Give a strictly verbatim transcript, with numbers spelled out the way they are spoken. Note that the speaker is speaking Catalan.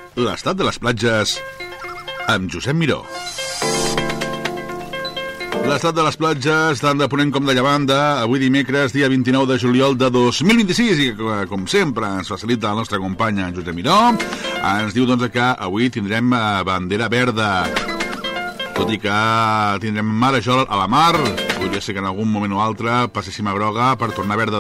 l'estat de les platges amb Josep Miró. L'estat de les platges, tant de ponent com de llevant, avui dimecres, dia vint-i-nou de juliol de dos mil vint-i-sis, i com sempre ens facilita el nostre company Josep Miró. Ens diu doncs que avui tindrem bandera verda, tot i que tindrem marejol a la mar. Podria ser que en algun moment o altre passéssim a groga per tornar verda